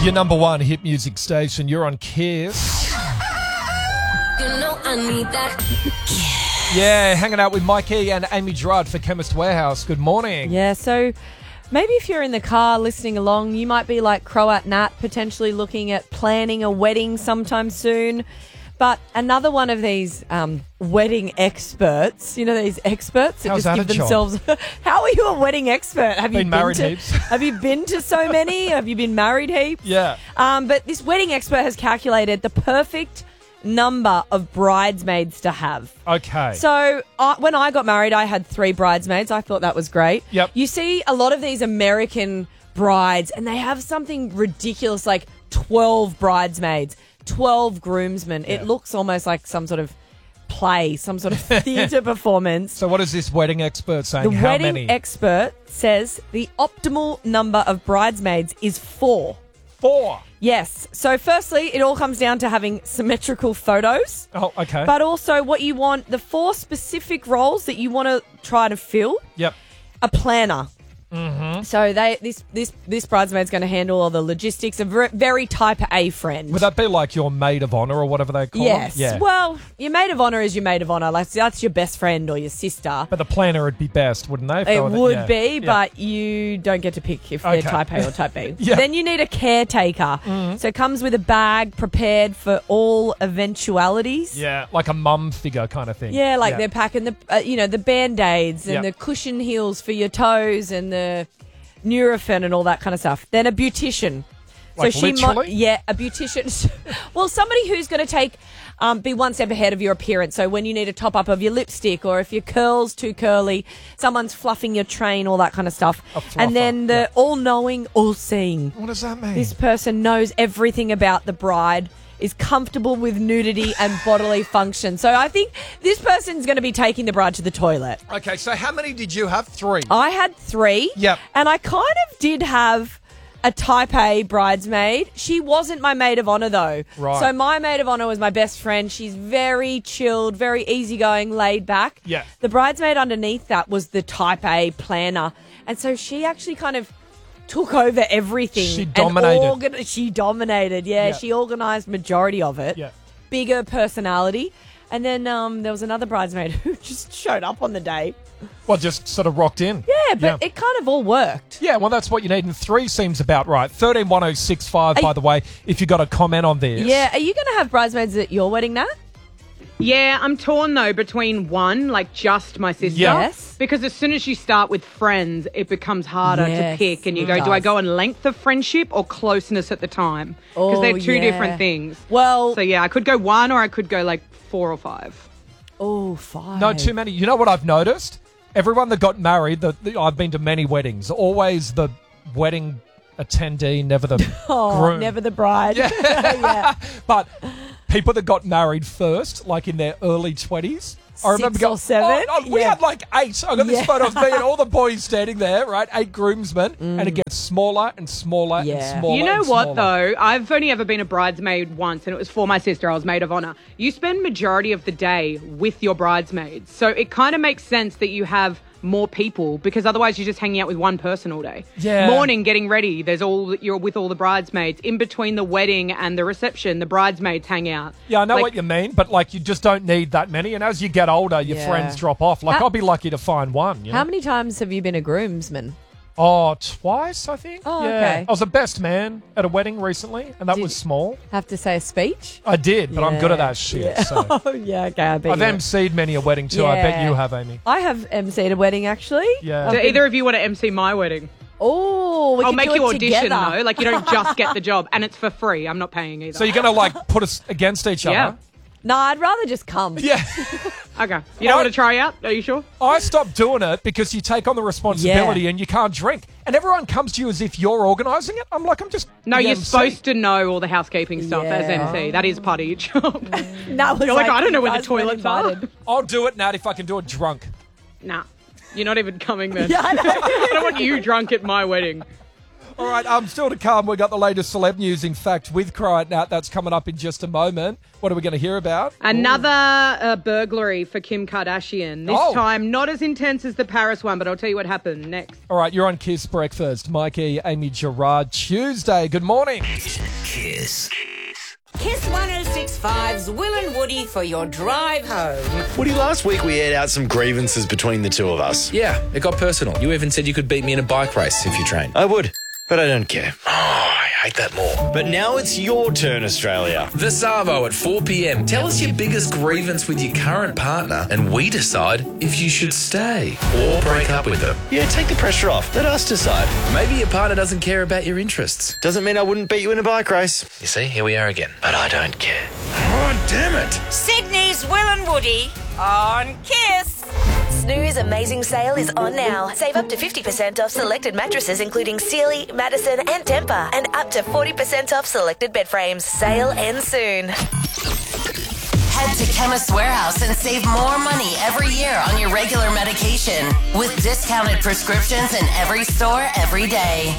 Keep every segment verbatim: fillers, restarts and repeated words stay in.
Your number one hit music station. You're on Kiss. You know I need that. Yeah, hanging out with Mikey and Amy Gerard for Chemist Warehouse. Good morning. Yeah, so maybe if you're in the car listening along, you might be like Croat Nat, potentially looking at planning a wedding sometime soon. But another one of these um, wedding experts, you know, these experts that How's just that give a job? themselves. How are you a wedding expert? Have you Been married to, heaps. Have you been to so many? Have you been married heaps? Yeah. Um, but this wedding expert has calculated the perfect number of bridesmaids to have. Okay. So uh, when I got married, I had three bridesmaids. I thought that was great. Yep. You see a lot of these American brides, and they have something ridiculous like twelve bridesmaids, twelve groomsmen. Yeah. It looks almost like some sort of play, some sort of theatre performance. So what is this wedding expert saying? The How wedding many? expert says the optimal number of bridesmaids is four. Four. Yes. So firstly, it all comes down to having symmetrical photos. Oh, okay. But also what you want, the four specific roles that you want to try to fill, Yep. a planner. Mm-hmm. So they this this this bridesmaid's going to handle all the logistics. A ver- very type A friend. Would that be like your maid of honour or whatever they call yes. it? Yeah. Well, your maid of honour is your maid of honour. Like that's your best friend or your sister. But the planner would be best, wouldn't they? if they It were the- would yeah. be, Yeah. but you don't get to pick if Okay. they're type A or type B. Yeah. Then you need a caretaker. Mm-hmm. So it comes with a bag prepared for all eventualities. Yeah, like a mum figure kind of thing. Yeah, like they're packing the, uh, you know, the Band-Aids and Yep. the cushion heels for your toes and the Nurofen and all that kind of stuff. Then a beautician. Like might, literally? yeah, a beautician. Well, somebody who's going to take, um, be one step ahead of your appearance. So when you need a top up of your lipstick, or if your curl's too curly, someone's fluffing your train, all that kind of stuff. A fluffer, And then the yeah. all-knowing, all-seeing. What does that mean? This person knows everything about the bride, is comfortable with nudity and bodily function. So I think this person's going to be taking the bride to the toilet. Okay, so how many did you have? Three. I had three. Yep. And I kind of did have a type A bridesmaid. She wasn't my maid of honour, though. Right. So my maid of honour was my best friend. She's very chilled, very easygoing, laid back. Yeah. The bridesmaid underneath that was the type A planner. And so she actually kind of took over everything. She and dominated. organ- she dominated, yeah. Yeah. She organised majority of it. Yeah. Bigger personality. And then um, there was another bridesmaid who just showed up on the day. Well, just sort of rocked in. Yeah, but it kind of all worked. Yeah, well, that's what you need. And three seems about right. thirteen one oh six five, by Are- the way, if you got a comment on this. Yeah, are you going to have bridesmaids at your wedding, Nat? Yeah, I'm torn though between one, like just my sister. Yeah. Yes. Because as soon as you start with friends, it becomes harder Yes, to pick. And you it go, do I does. go on length of friendship or closeness at the time? Because Oh, they're two yeah. different things. Well, So yeah, I could go one or I could go like four or five. oh, five. No, too many. You know what I've noticed? Everyone that got married, the, the, I've been to many weddings, always the wedding attendee, never the Oh, groom. never the bride. Yeah. yeah. But people that got married first, like in their early twenties, I remember Six going, or seven? Oh, oh, we Yeah. had like eight. I got this Yeah. photo of me and all the boys standing there, right? Eight groomsmen, and it gets smaller and smaller and Yeah. smaller. You know and what smaller. though? I've only ever been a bridesmaid once, and it was for my sister. I was maid of honor. You spend majority of the day with your bridesmaids, so it kind of makes sense that you have more people, because otherwise you're just hanging out with one person all day. Yeah. Morning, getting ready. There's all you're with all the bridesmaids. In between the wedding and the reception, the bridesmaids hang out. Yeah, I know Like- what you mean, but like you just don't need that many. And as you get older, your Yeah. friends drop off. Like How- I'll be lucky to find one. You know? How many times have you been a groomsman? Oh, twice, I think. Oh, yeah. okay. I was a best man at a wedding recently, and that Did- was small. Have to say a speech? I did, but I'm good at Yeah. that shit. Yeah. So. Oh, yeah, okay. I bet I've you- emceed many a wedding too. I bet Yeah. you have, Amy. I have emceed a wedding, actually. Yeah. I've Do been- either of you want to M C my wedding? Oh, we I'll could make do you it audition together. though. Like you don't just get the job, and it's for free. I'm not paying either. So you're gonna like put us against each Yeah. other? No, I'd rather just come. Yeah. Okay. You don't I- want to try out? Are you sure? I stopped doing it because you take on the responsibility Yeah. and you can't drink, and everyone comes to you as if you're organising it. I'm like, I'm just No, the you're M C. supposed to know all the housekeeping stuff as Yeah. M C. That is part of your job. No, it's You're like, I don't know you where the guys weren't toilets are. invited. I'll do it, Nat, if I can do it drunk. Nah, you're not even coming then. Yeah, I know. I don't want you drunk at my wedding. All right, um, still to come, we've got the latest celeb news, in fact, with Cry It Nat. That's coming up in just a moment. What are we going to hear about? Another uh, burglary for Kim Kardashian. This Oh. time, not as intense as the Paris one, but I'll tell you what happened next. All right, you're on Kiss Breakfast. Mikey, Amy Gerard, Tuesday. Good morning. Kiss. Kiss one oh six point five's Will and Woody for your drive home. Woody, last week we aired out some grievances between the two of us. Yeah, it got personal. You even said you could beat me in a bike race if you trained. I would, but I don't care. Oh, I hate that more. But now it's your turn, Australia. The Savo at four p.m. Tell us your biggest grievance with your current partner and we decide if you should stay or break up with them. Yeah, take the pressure off. Let us decide. Maybe your partner doesn't care about your interests. Doesn't mean I wouldn't beat you in a bike race. You see, here we are again. But I don't care. Oh, damn it. Sydney's Will and Woody on Kiss. Snooze Amazing Sale is on now. Save up to fifty percent off selected mattresses including Sealy, Madison and Tempur, and up to forty percent off selected bed frames. Sale ends soon. Head to Chemist Warehouse and save more money every year on your regular medication with discounted prescriptions in every store every day.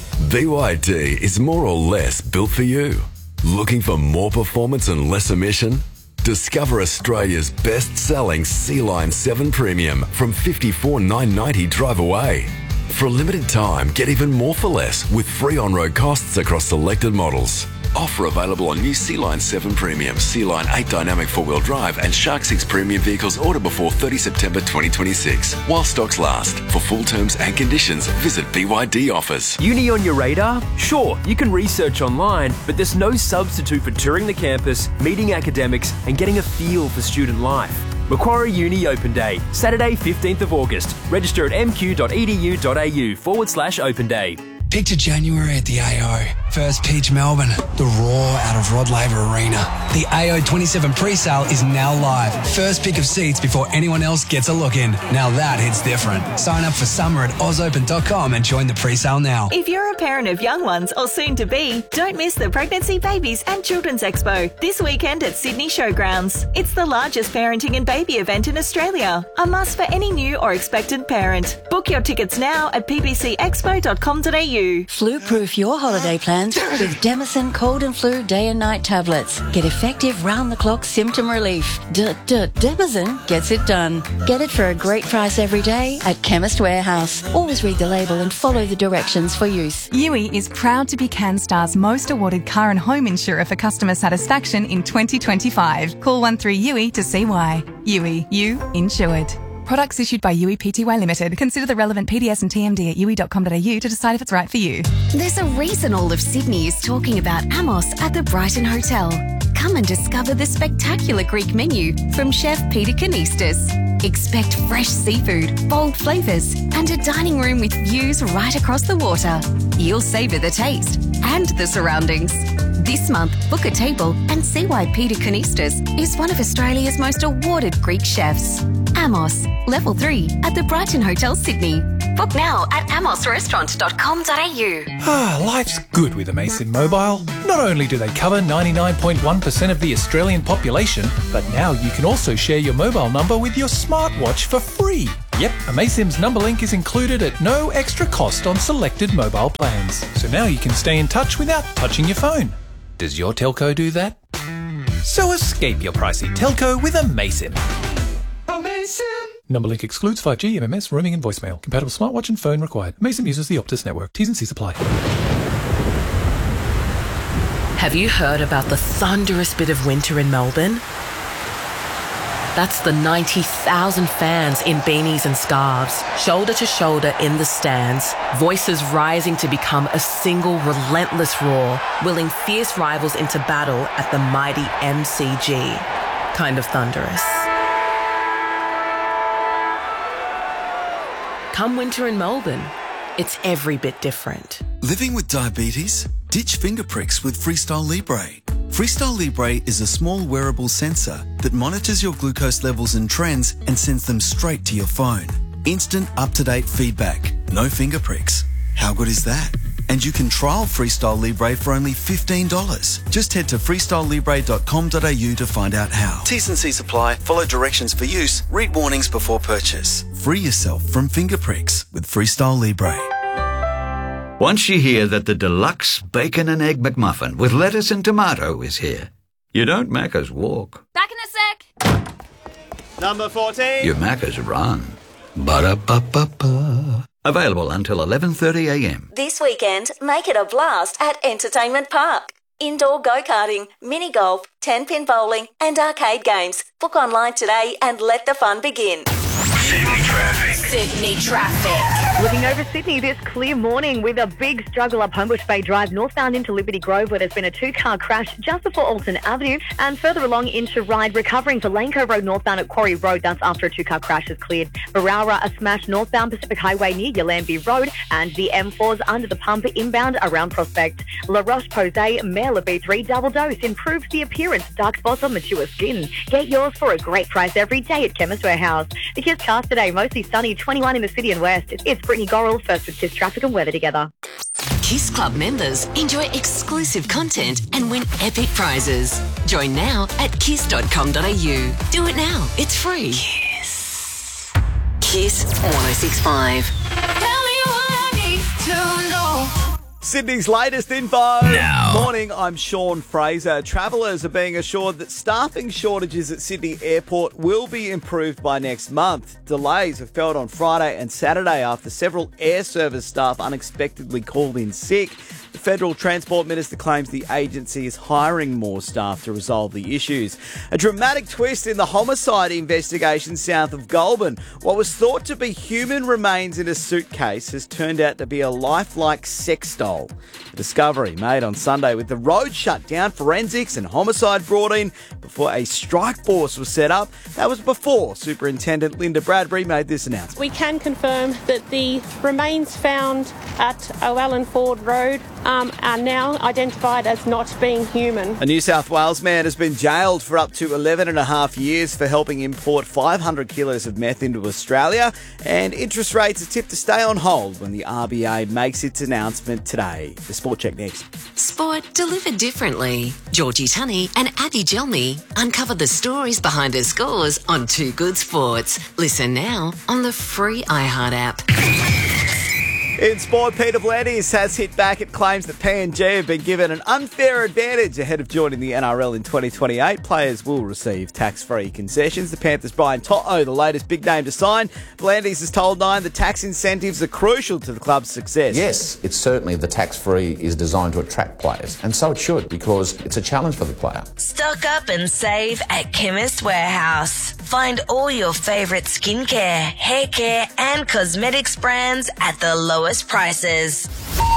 B Y D is more or less built for you. Looking for more performance and less emission? Discover Australia's best-selling C-Line seven Premium from fifty-four thousand nine hundred ninety dollars drive away. For a limited time, get even more for less with free on-road costs across selected models. Offer available on new C-Line seven Premium, C-Line eight Dynamic four-wheel drive and Shark six Premium vehicles ordered before thirtieth September twenty twenty-six. While stocks last. For full terms and conditions, visit B Y D offers. Uni on your radar? Sure, you can research online, but there's no substitute for touring the campus, meeting academics, and getting a feel for student life. Macquarie Uni Open Day, Saturday fifteenth of August. Register at mq.edu.au forward slash open day. Picture January at the A O. First pitch Melbourne, the roar out of Rod Laver Arena. The A O twenty-seven pre-sale is now live. First pick of seats before anyone else gets a look in. Now that hits different. Sign up for summer at oz open dot com and join the pre-sale now. If you're a parent of young ones or soon to be, don't miss the Pregnancy, Babies and Children's Expo this weekend at Sydney Showgrounds. It's the largest parenting and baby event in Australia. A must for any new or expectant parent. Book your tickets now at p b c expo dot com dot a u. Flu-proof your holiday plans with Demison Cold and Flu Day and Night tablets. Get effective round-the-clock symptom relief. D-d-Demison gets it done. Get it for a great price every day at Chemist Warehouse. Always read the label and follow the directions for use. U I is proud to be CanStar's most awarded car and home insurer for customer satisfaction in twenty twenty-five. Call one three U I to see why. U I, you insured. Products issued by U I Pty Limited. Consider the relevant P D S and T M D at u i dot com dot a u to decide if it's right for you. There's a reason all of Sydney is talking about Amos at the Brighton Hotel. Come and discover the spectacular Greek menu from Chef Peter Kanistas. Expect fresh seafood, bold flavours, and a dining room with views right across the water. You'll savour the taste and the surroundings. This month, book a table and see why Peter Kanistas is one of Australia's most awarded Greek chefs. Amos, Level three at the Brighton Hotel, Sydney. Book now at amos restaurant dot com dot a u. Ah, life's good with Amaysim Mobile. Not only do they cover ninety-nine point one percent of the Australian population, but now you can also share your mobile number with your smartwatch for free. Yep, Amaysim's number link is included at no extra cost on selected mobile plans. So now you can stay in touch without touching your phone. Does your telco do that? So escape your pricey telco with Amaysim. Amaysim! Number link excludes five G, M M S, roaming and voicemail. Compatible smartwatch and phone required. Amaysim uses the Optus network. T's and C's apply. Have you heard about the thunderous bit of winter in Melbourne? That's the ninety thousand fans in beanies and scarves, shoulder to shoulder in the stands, voices rising to become a single relentless roar, willing fierce rivals into battle at the mighty M C G. Kind of thunderous. Come winter in Melbourne, it's every bit different. Living with diabetes? Ditch finger pricks with Freestyle Libre. Freestyle Libre is a small wearable sensor that monitors your glucose levels and trends and sends them straight to your phone. Instant up-to-date feedback. No finger pricks. How good is that? And you can trial Freestyle Libre for only fifteen dollars. Just head to freestyle libre dot com dot a u to find out how. T's and C's apply. Follow directions for use. Read warnings before purchase. Free yourself from finger pricks with Freestyle Libre. Once you hear that the deluxe bacon and egg McMuffin with lettuce and tomato is here, you don't Macca's walk. Back in a sec. Number fourteen. You Macca's run. Ba-da-ba-ba-ba. Available until eleven thirty a m. This weekend, make it a blast at Entertainment Park. Indoor go-karting, mini golf, ten-pin bowling and arcade games. Book online today and let the fun begin. Sydney traffic. Sydney traffic. Looking over Sydney this clear morning with a big struggle up Homebush Bay Drive northbound into Liberty Grove where there's been a two-car crash just before Alton Avenue and further along into Ryde, recovering for Lane Cove Road northbound at Quarry Road. That's after a two-car crash is cleared. Barowra, a smash northbound Pacific Highway near Yallambee Road and the M four's under the pump inbound around Prospect. La Roche-Posay, Mela B three double dose improves the appearance, dark spots on mature skin. Get yours for a great price every day at Chemist Warehouse. The Kiss cast today, mostly sunny, twenty-one in the city and west. It's Brittany Gorrell, first with Kiss traffic and weather together. Kiss Club members enjoy exclusive content and win epic prizes. Join now at kiss dot com dot a u. Do it now. It's free. Kiss. Kiss one oh six point five. Tell me what I need to know. Sydney's latest info. Now. Morning, I'm Sean Fraser. Travellers are being assured that staffing shortages at Sydney Airport will be improved by next month. Delays were felt on Friday and Saturday after several air service staff unexpectedly called in sick. The Federal Transport Minister claims the agency is hiring more staff to resolve the issues. A dramatic twist in the homicide investigation south of Goulburn. What was thought to be human remains in a suitcase has turned out to be a lifelike sex doll. A discovery made on Sunday with the road shut down, forensics and homicide brought in before a strike force was set up. That was before Superintendent Linda Bradbury made this announcement. We can confirm that the remains found at O'Allen Ford Road um, are now identified as not being human. A New South Wales man has been jailed for up to eleven and a half years for helping import five hundred kilos of meth into Australia, and interest rates are tipped to stay on hold when the R B A makes its announcement today. The Sport Check next. Sport delivered differently. Georgie Tunney and Abby Gelmy uncover the stories behind her scores on Two Good Sports. Listen now on the free iHeart app. In sport, Peter V'landys has hit back at claims that P N G have been given an unfair advantage ahead of joining the N R L in twenty twenty-eight. Players will receive tax-free concessions. The Panthers' Brian To'o, the latest big name to sign. V'landys has told Nine the tax incentives are crucial to the club's success. Yes, it's certainly the tax-free is designed to attract players, and so it should, because it's a challenge for the player. Stock up and save at Chemist Warehouse. Find all your favourite skincare, hair care and cosmetics brands at the lowest prices.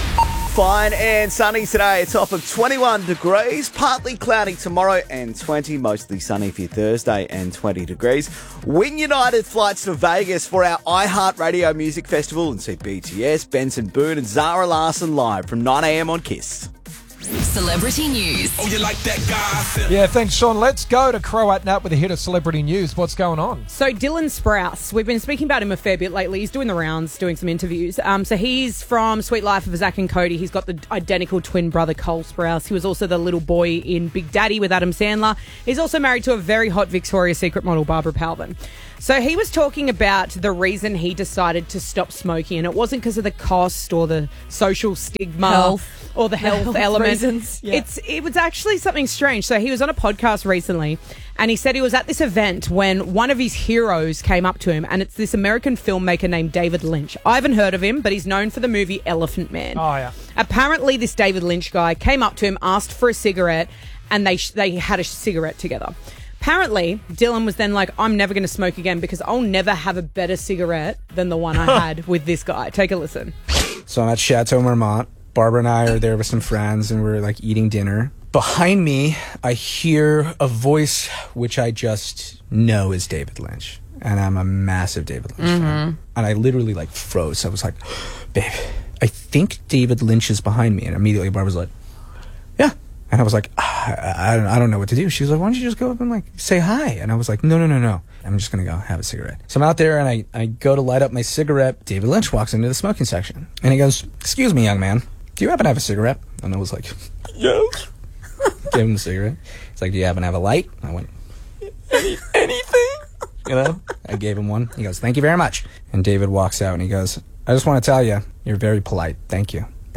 Fine and sunny today. A top of twenty-one degrees. Partly cloudy tomorrow and twenty. Mostly sunny for your Thursday and twenty degrees. Win United flights to Vegas for our iHeartRadio Music Festival and see B T S, Benson Boone and Zara Larsson live from nine a m on Kiss. Celebrity news. Oh, you like that guy? Yeah, thanks, Sean. Let's go to Croat Nat with a hit of celebrity news. What's going on? So Dylan Sprouse, we've been speaking about him a fair bit lately. He's doing the rounds, doing some interviews. Um, so he's from Sweet Life of Zack and Cody. He's got the identical twin brother, Cole Sprouse. He was also the little boy in Big Daddy with Adam Sandler. He's also married to a very hot Victoria's Secret model, Barbara Palvin. So he was talking about the reason he decided to stop smoking, and it wasn't because of the cost or the social stigma Health. or the health, health element. reasons, yeah. It's it was actually something strange. So he was on a podcast recently, and he said he was at this event when one of his heroes came up to him, and it's this American filmmaker named David Lynch. I haven't heard of him, but he's known for the movie Elephant Man. Oh, yeah. Apparently, this David Lynch guy came up to him, asked for a cigarette, and they sh- they had a cigarette together. Apparently, Dylan was then like, I'm never going to smoke again because I'll never have a better cigarette than the one I had with this guy. Take a listen. So I'm at Chateau Marmont. Barbara and I are there with some friends, and we're like eating dinner. Behind me, I hear a voice which I just know is David Lynch. And I'm a massive David Lynch Mm-hmm. fan. And I literally like froze. I was like, babe, I think David Lynch is behind me. And immediately Barbara's like, yeah. And I was like, ah, I, I, don't, I don't know what to do. She was like, why don't you just go up and like say hi? And I was like, no, no, no, no. I'm just going to go have a cigarette. So I'm out there and I, I go to light up my cigarette. David Lynch walks into the smoking section. And he goes, excuse me, young man. Do you happen to have a cigarette? And I was like, yes. Gave him the cigarette. He's like, do you happen to have a light? I went, Any, anything? You know? I gave him one. He goes, thank you very much. And David walks out and he goes, I just want to tell you, you're very polite. Thank you.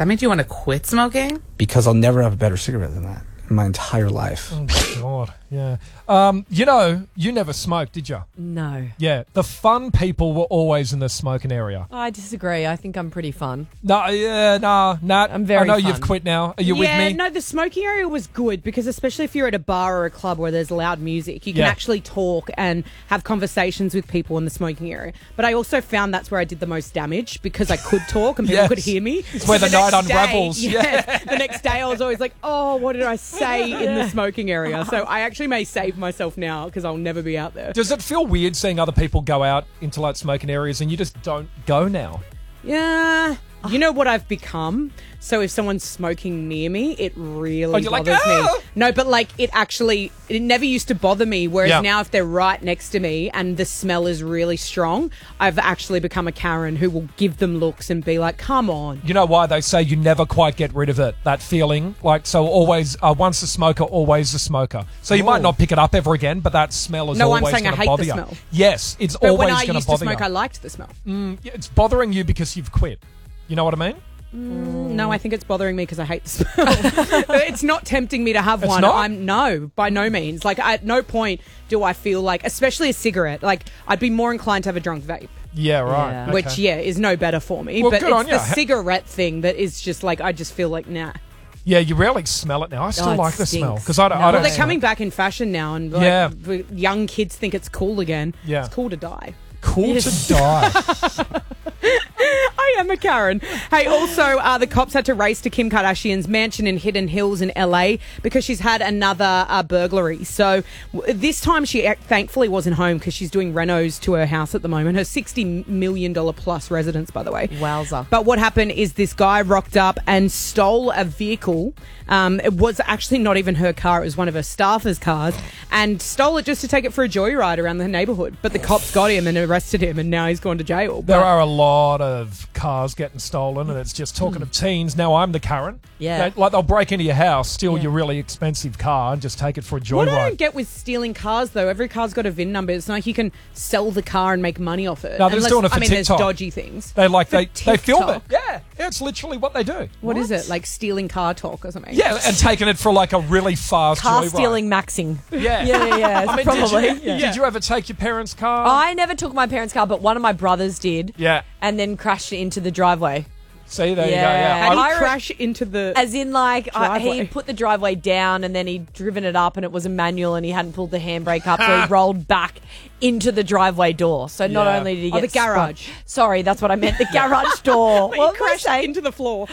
That made you want to quit smoking? Because I'll never have a better cigarette than that in my entire life. Oh, God. Yeah. Um, you know, you never smoked, did you? No. Yeah. The fun people were always in the smoking area. I disagree. I think I'm pretty fun. No, yeah, nah, Nat. I'm very I know fun. you've quit now. Are you yeah, with me? no, the smoking area was good because especially if you're at a bar or a club where there's loud music, you can Yeah. actually talk and have conversations with people in the smoking area. But I also found that's where I did the most damage because I could talk and people Yes. could hear me. It's where the night next day- unravels. yes, the next day I was always like, oh, what did I say in the smoking area? So I actually may save myself now because I'll never be out there. Does it feel weird seeing other people go out into like smoking areas and you just don't go now? Yeah. You know what I've become? So if someone's smoking near me, it really Oh, you're like, bothers "Ah!" me. No, but like it actually, it never used to bother me. Whereas Yeah. now if they're right next to me and the smell is really strong, I've actually become a Karen who will give them looks and be like, come on. You know why they say you never quite get rid of it, that feeling? Like, so always, uh, once a smoker, always a smoker. So you Oh. might not pick it up ever again, but that smell is No, I'm always saying I going to hate bother the you. smell. Yes, it's But when always I going used to to bother smoke, you. I liked the smell. Mm, yeah, it's bothering you because you've quit. You know what I mean? Mm, no, I think it's bothering me because I hate the smell. It's not tempting me to have It's one. not? I'm no, by no means. Like at no point do I feel like, especially a cigarette, like I'd be more inclined to have a drunk vape. Yeah, right. Yeah. Okay. Which, yeah, is no better for me. Well, but good it's on the ya. cigarette thing that is just like, I just feel like, nah. Yeah, you rarely smell it now. I still Oh, it like the stinks. smell because I don't. No. I Well, don't they're smell coming it. back in fashion now, and like, Yeah. the young kids think it's cool again. Yeah. It's cool to die. Cool Yes. to die. I am a Karen. Hey, also, uh, the cops had to race to Kim Kardashian's mansion in Hidden Hills in L A because she's had another uh, burglary. So w- this time she ac- thankfully wasn't home because she's doing renos to her house at the moment. Her sixty million dollars plus residence, by the way. Wowza. But what happened is this guy rocked up and stole a vehicle. Um, it was actually not even her car. It was one of her staffers' cars and stole it just to take it for a joyride around the neighborhood. But the cops got him and arrested him and now he's gone to jail. There But- are a lot of cars getting stolen, and it's just talking of teens. Now I'm the Karen. Yeah. They- like they'll break into your house, steal Yeah. your really expensive car, and just take it for a What I joyride. don't get with stealing cars, though, every car's got a V I N number. It's not like you can sell the car and make money off it. No, they're just Unless- doing it for I mean, TikTok. there's dodgy things. They like For they they film it. TikTok? Yeah, yeah, it's literally what they do. What is it? Like stealing car talk or something? Yeah, and taking it for like a really fast Car joyride. stealing maxing. Yeah, Yeah, yeah, yeah. I mean, probably. Did you, Yeah. did you ever take your parents' car? I never took my parents' car, but one of my brothers did. Yeah. And then crashed it into the driveway. See, there you go. Yeah. Yeah, How do you I re- crash into the... As in, like, I, he Driveway. put the driveway down and then he'd driven it up and it was a manual and he hadn't pulled the handbrake up, so he rolled back into the driveway door. So not Yeah. only did he Oh, get the garage. sprung- Sorry, that's what I meant. The garage door. But What you was I crashed saying? into the floor.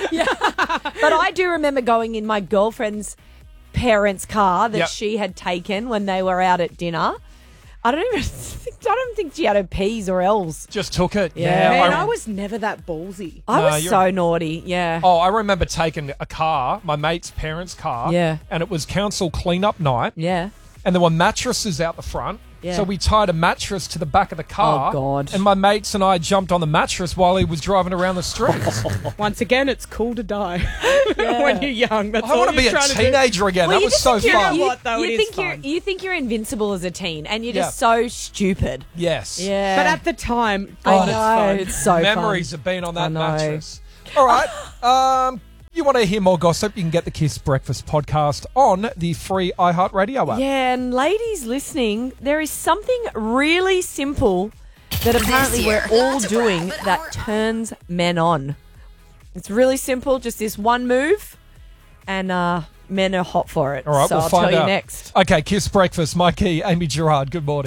But I do remember going in my girlfriend's parents' car that Yep. she had taken when they were out at dinner. I don't even think, I don't think she had her P's or L's. just took it. Yeah. Yeah, Man, I- I was never that ballsy. I No, was you're- so naughty. Yeah. Oh, I remember taking a car, my mate's parents' car. Yeah. And it was council clean-up night. Yeah. And there were mattresses out the front. Yeah. So we tied a mattress to the back of the car. Oh, God. And my mates and I jumped on the mattress while he was driving around the streets. Once again, it's cool to die when you're young. That's I all want to you're be a trying to do. teenager again. Well, that you was just so think you're- fun. You know You, what, though? you It is think fun. you're you think you're invincible as a teen, and you're Yeah. just so stupid. Yes. Yeah. But at the time, I God, know, it's fun. it's so Memories fun. have been on I that know. mattress. All right. Um, you want to hear more gossip? You can get the Kiss Breakfast podcast on the free iHeartRadio app. Yeah, and ladies listening, there is something really simple that apparently we're all doing that turns men on. It's really simple, just this one move, and uh, men are hot for it. All right, so we'll I'll find tell out. you next. Okay, Kiss Breakfast. Mikey, Amy Gerard. Good morning.